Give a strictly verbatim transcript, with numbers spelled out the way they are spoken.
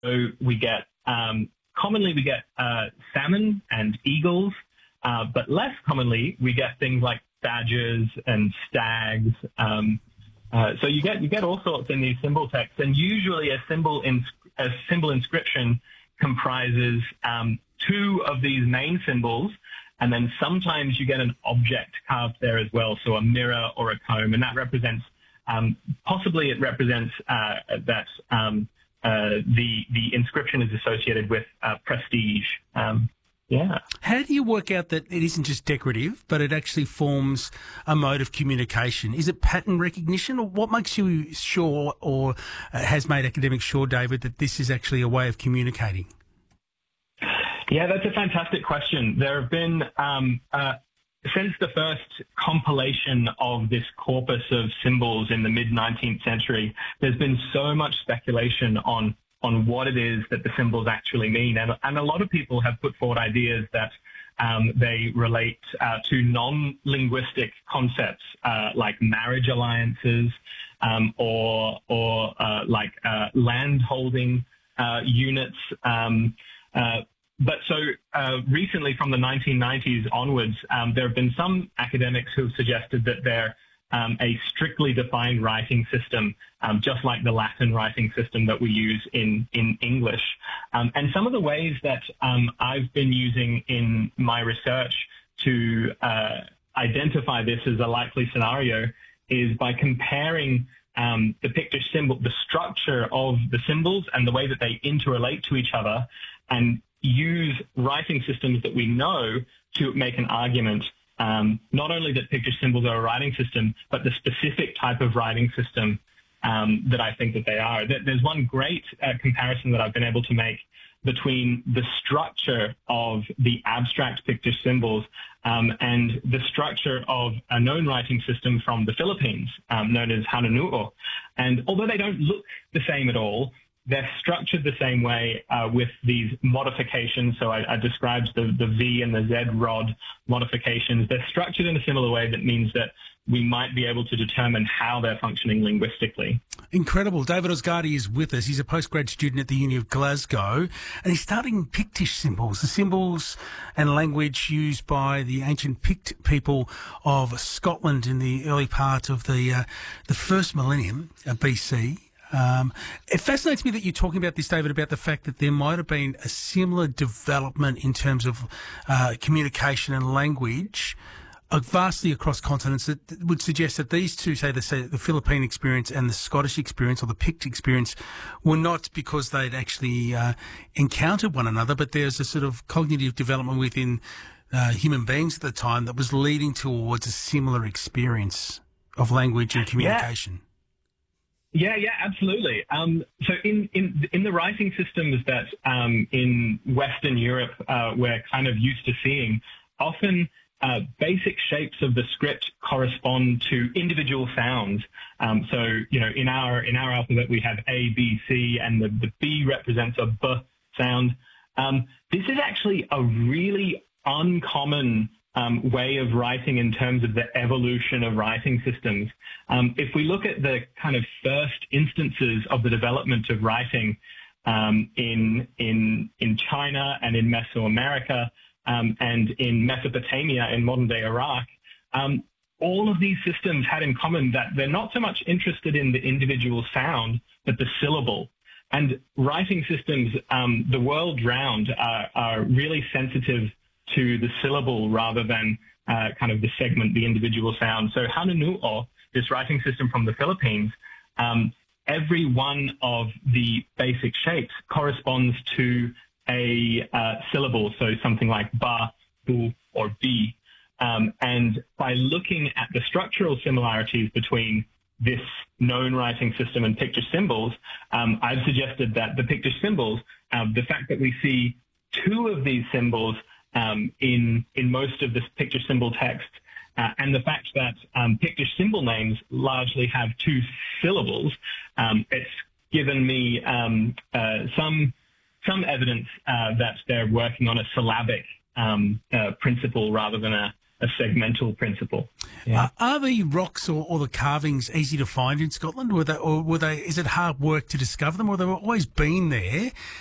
So we get, um, commonly we get uh, salmon and eagles, uh, but less commonly we get things like badgers and stags. Um, uh, so you get you get all sorts in these symbol texts, and usually a symbol in a symbol inscription comprises um, two of these main symbols, and then sometimes you get an object carved there as well, so a mirror or a comb, and that represents um, possibly it represents uh, that. Um, Uh, the the inscription is associated with uh, prestige. Um, yeah. How do you work out that it isn't just decorative, but it actually forms a mode of communication? Is it pattern recognition, or what makes you sure, or uh, has made academics sure, David, that this is actually a way of communicating? Yeah, that's a fantastic question. There have been um, uh, since the first compilation of this corpus of symbols in the mid nineteenth century, there's been so much speculation on on what it is that the symbols actually mean. And, and a lot of people have put forward ideas that um, they relate uh, to non-linguistic concepts uh, like marriage alliances um, or, or uh, like uh, land holding uh, units. Um, uh, But so uh, recently, from the nineteen nineties onwards, um, there have been some academics who have suggested that they're um, a strictly defined writing system, um, just like the Latin writing system that we use in, in English. Um, and some of the ways that um, I've been using in my research to uh, identify this as a likely scenario is by comparing um, the picture symbol, the structure of the symbols and the way that they interrelate to each other, and use writing systems that we know to make an argument, um, not only that picture symbols are a writing system, but the specific type of writing system um, that I think that they are. There's one great uh, comparison that I've been able to make between the structure of the abstract picture symbols um, and the structure of a known writing system from the Philippines, um, known as Hanunu'o. And although they don't look the same at all, they're structured the same way uh, with these modifications. So I, I described the, the V and the Z rod modifications. They're structured in a similar way that means that we might be able to determine how they're functioning linguistically. Incredible. David Ozgadi is with us. He's a postgrad student at the Uni of Glasgow, and he's studying Pictish symbols, the symbols and language used by the ancient Pict people of Scotland in the early part of the uh, the first millennium of B C. Um, it fascinates me that you're talking about this, David, about the fact that there might have been a similar development in terms of uh, communication and language uh, vastly across continents that would suggest that these two, say the, say the Philippine experience and the Scottish experience or the Pict experience, were not because they'd actually uh, encountered one another, but there's a sort of cognitive development within uh, human beings at the time that was leading towards a similar experience of language and communication. Yeah. Yeah, yeah, absolutely. Um, so in, in in the writing systems that um, in Western Europe uh, we're kind of used to seeing, often uh, basic shapes of the script correspond to individual sounds. Um, so you know, in our in our alphabet we have A, B, C, and the, the B represents a B sound. Um, this is actually a really uncommon Um, way of writing in terms of the evolution of writing systems. Um, if we look at the kind of first instances of the development of writing um, in in in China and in Mesoamerica um, and in Mesopotamia in modern-day Iraq, um, all of these systems had in common that they're not so much interested in the individual sound, but the syllable. And writing systems um, the world round are, are really sensitive to the syllable rather than uh, kind of the segment, the individual sound. So Hanunu'o, this writing system from the Philippines, um, every one of the basic shapes corresponds to a uh, syllable, so something like ba, bu, or bi. Um, and by looking at the structural similarities between this known writing system and picture symbols, um, I've suggested that the picture symbols, uh, the fact that we see two of these symbols Um, in in most of this picture symbol text, uh, and the fact that um, picture symbol names largely have two syllables, um, it's given me um, uh, some some evidence uh, that they're working on a syllabic um, uh, principle rather than a a segmental principle. Yeah. Uh, are the rocks or, or the carvings easy to find in Scotland? Were they, or were they? Is it hard work to discover them, or they've always been there?